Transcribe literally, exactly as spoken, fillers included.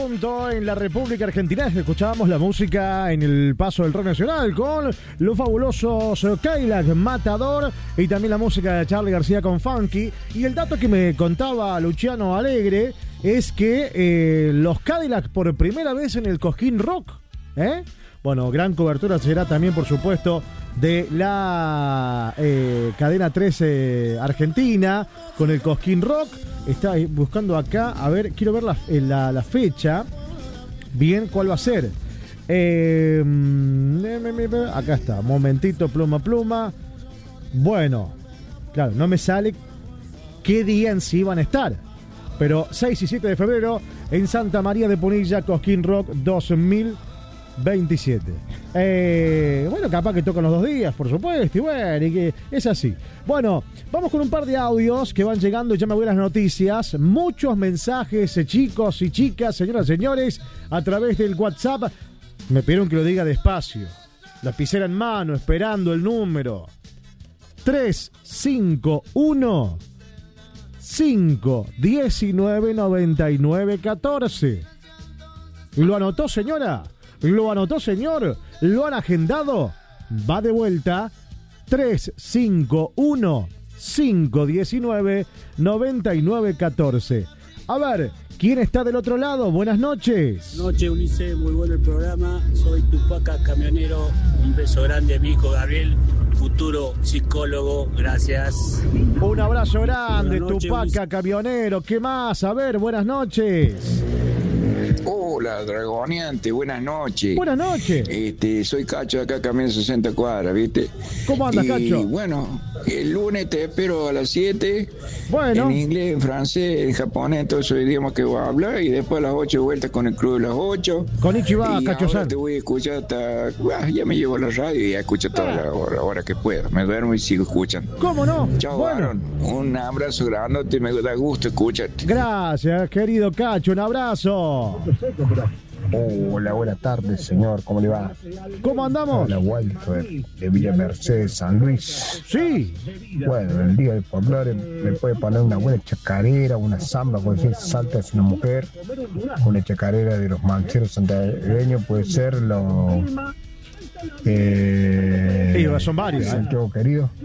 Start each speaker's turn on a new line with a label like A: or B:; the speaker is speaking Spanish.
A: En la República Argentina escuchábamos la música en el paso del rock nacional con los fabulosos Cadillac, Matador, y también la música de Charly García con Funky. Y el dato que me contaba Luciano Alegre es que eh, los Cadillac por primera vez en el Cosquín Rock, ¿eh? Bueno, gran cobertura será también, por supuesto, de la eh, cadena trece argentina con el Cosquín Rock. Está buscando acá, a ver, quiero ver la, la, la fecha, bien, cuál va a ser. Eh, acá está, momentito, pluma, pluma. Bueno, claro, no me sale qué día en sí van a estar, pero seis y siete de febrero en Santa María de Punilla, Cosquín Rock dos mil veintisiete. Eh, bueno, capaz que tocan los dos días, por supuesto, y bueno, y que es así. Bueno, vamos con un par de audios que van llegando y ya me voy a las noticias. Muchos mensajes, eh, chicos y chicas, señoras y señores, a través del WhatsApp. Me pidieron que lo diga despacio. Lapicera en mano, esperando el número. tres cinco uno cinco uno nueve nueve nueve uno cuatro. ¿Lo anotó, señora? ¿Lo anotó, señor? ¿Lo han agendado? Va de vuelta. tres cinco uno cinco uno nueve nueve nueve uno cuatro. A ver, ¿quién está del otro lado? Buenas noches.
B: Buenas noches, Ulises. Muy bueno el programa. Soy Tupaca Camionero. Un beso grande a mi hijo Gabriel, futuro psicólogo. Gracias.
A: Un abrazo grande, Tupaca Camionero. ¿Qué más? A ver, buenas noches.
C: Hola, Dragoneante, buenas noches.
A: Buenas noches.
C: Este, soy Cacho de acá, Camino sesenta cuadras, ¿viste?
A: ¿Cómo andas,
C: y,
A: Cacho?
C: Bueno, el lunes te espero a las siete.
A: Bueno.
C: En inglés, en francés, en japonés, todos esos idiomas que voy a hablar. Y después a las ocho vueltas con el club de las ocho.
A: Konnichiwa, Cacho-san.
C: Te voy a escuchar hasta... Ah, ya me llevo a la radio y ya escucho toda la hora, la hora que puedo. Me duermo y sigo escuchando.
A: ¿Cómo no?
C: Chao,
A: bueno.
C: Aaron. Un abrazo grandote, me da gusto escucharte.
A: Gracias, querido Cacho. Un abrazo.
D: Hola, buenas tardes, señor. ¿Cómo le va?
A: ¿Cómo andamos?
D: Hola, Walter, de Villa Mercedes, San Luis.
A: Sí.
D: Bueno, en el día del folclore me puede poner una buena chacarera, una samba, con decir salta es una mujer. Una chacarera de los mancheros santiagueños puede ser lo... Eh,
A: sí, son varios.
D: Santiago querido.